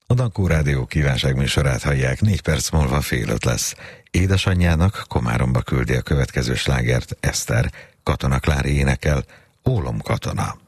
A Dankó Rádió kívánságműsorát hallják, 4 perc múlva fél 5 lesz. Édesanyjának Komáromba küldi a következő slágert Eszter, Katona Klári énekel, Ólom katona.